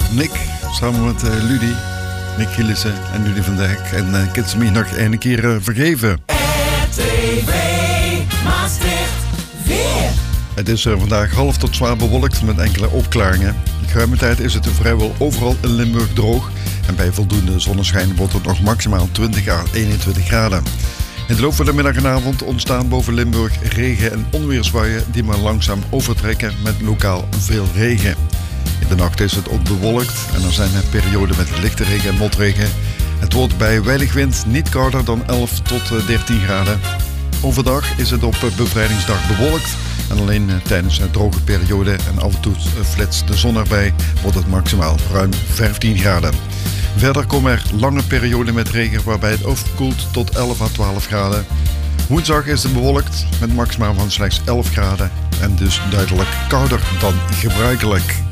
Nick, samen met Ludy, Nick Gielissen en Ludy van Dijk. En ik kan ze me nog een keer vergeven. RTV Maastricht weer. Het is vandaag half tot zwaar bewolkt met enkele opklaringen. De geruime tijd is het vrijwel overal in Limburg droog. En bij voldoende zonneschijn wordt het nog maximaal 20 à 21 graden. In de loop van de middag en avond ontstaan boven Limburg regen- en onweersbuien die maar langzaam overtrekken met lokaal veel regen. In de nacht is het ook bewolkt en er zijn perioden met lichte regen en motregen. Het wordt bij weinig wind niet kouder dan 11 tot 13 graden. Overdag is het op bevrijdingsdag bewolkt en alleen tijdens droge perioden en af en toe flitst de zon erbij wordt het maximaal ruim 15 graden. Verder komen er lange perioden met regen waarbij het overkoelt tot 11 à 12 graden. Woensdag is het bewolkt met maximaal van slechts 11 graden en dus duidelijk kouder dan gebruikelijk.